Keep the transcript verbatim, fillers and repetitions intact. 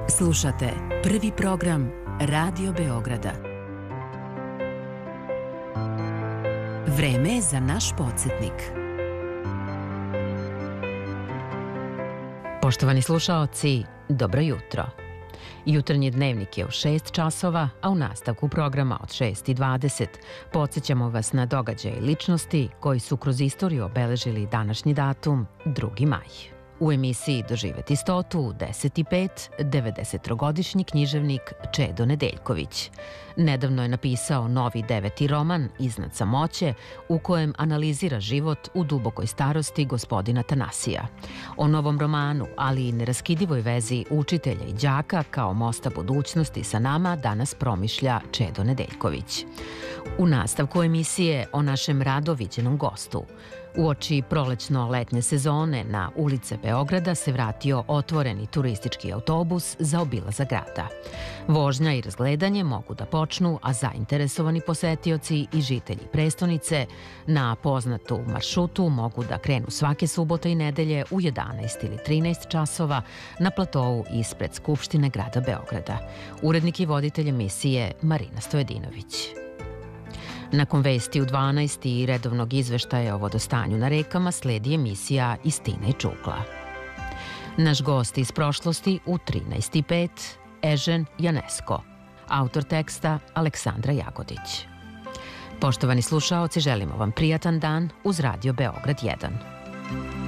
Slušate prvi program Radio Beograda. Vreme je za naš podsjetnik. Poštovani slušaoci, dobro jutro. Jutarnji dnevnik je u šest časova, a u nastavku programa od šest i dvadeset podsjećamo vas na događaje i ličnosti koji su kroz istoriju obeležili današnji datum, drugi maj. U emisiji Doživeti stotu u deset i pet devedesettrogodišnji književnik Čedo Nedeljković. Nedavno je napisao novi deveti roman Iznad samoće, u kojem analizira život u dubokoj starosti gospodina Tanasija. O novom romanu, ali i neraskidivoj vezi učitelja i đaka kao mosta budućnosti sa nama danas promišlja Čedo Nedeljković. U nastavku emisije o našem rado viđenom gostu. Uoči prolećno-letnje sezone na ulice Beograda se vratio otvoreni turistički autobus za obilazak grada. Vožnja i razgledanje mogu da počnu, a zainteresovani posetioci i žitelji prestonice na poznatu maršrutu mogu da krenu svake subote i nedelje u jedanaest ili trinaest časova na platovu ispred Skupštine grada Beograda. Urednik i voditelj emisije Marina Stojedinović. Nakon vesti u dvanaest i redovnog izveštaja o vodostanju na rekama sledi emisija Istina i čukla. Naš gost iz prošlosti u trinaest i pet Ežen Janesko, autor teksta Aleksandra Jagodić. Poštovani slušaoci, želimo vam prijatan dan uz Radio Beograd jedan.